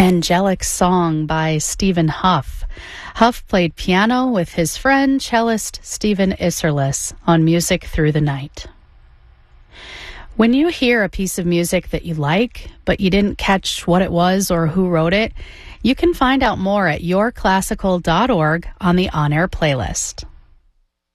Angelic Song by Stephen Huff. Huff played piano with his friend, cellist Stephen Isserlis on Music Through the Night. When you hear a piece of music that you like, but you didn't catch what it was or who wrote it, you can find out more at yourclassical.org on the On Air playlist.